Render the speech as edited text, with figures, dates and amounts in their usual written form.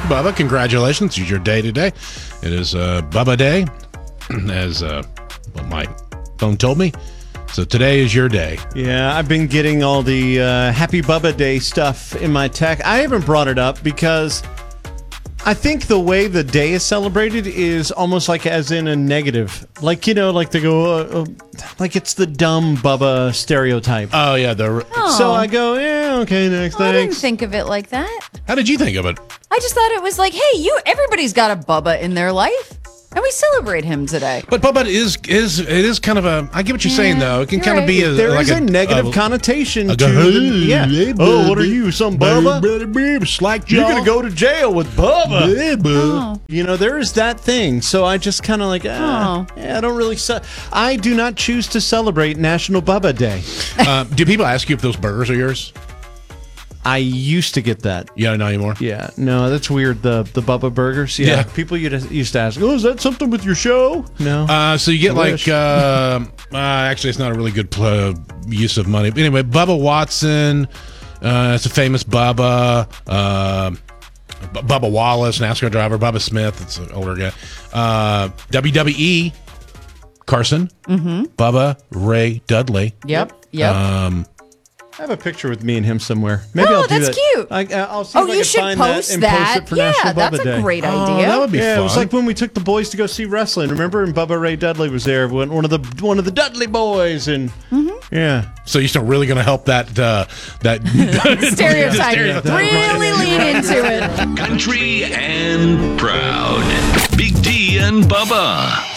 Bubba. Congratulations. It's your day today. It is Bubba Day, as what my phone told me. So today is your day. Yeah, I've been getting all the Happy Bubba Day stuff in my tech. I haven't brought it up because I think the way the day is celebrated is almost like as in a negative. Like, you know, like they go, like it's the dumb Bubba stereotype. Oh, yeah. So I go, yeah, okay, next, I didn't thanks. think of it like that. How did you think of it? I just thought it was like, hey, everybody's got a Bubba in their life, and we celebrate him today. But Bubba is kind of a. I get what you're saying though. It can you're kind of right. be There is a negative connotation to the, oh, what are you, some Bubba? Slack You're going to go to jail with Bubba. Oh. You know, there is that thing. So I just kind of like, yeah, I don't really. I do not choose to celebrate National Bubba Day. Do people ask you if those burgers are yours? I used to get that. Yeah, not anymore. Yeah, no, that's weird. The Bubba burgers. Yeah, Yeah. people used to ask, oh, is that something with your show? No. So you get I like, wish. actually, it's not a really good use of money. But anyway, Bubba Watson, it's a famous Bubba. Bubba Wallace, NASCAR driver. Bubba Smith, it's an older guy. WWE, Carson. Mm-hmm. Bubba Ray Dudley. Yep. I have a picture with me and him somewhere. Maybe I'll do that's that. cute. I'll see if I you can should find post that and that. post it for Yeah, National that's Bubba Day. a great Oh, idea. that would be Yeah, fun. it was like when we took the boys to go see wrestling. Remember? And Bubba Ray Dudley was there. One of the Dudley boys, and yeah. So you're still really going to help that Stereotype. Yeah, Really lean into it. Country and proud. Big D and Bubba.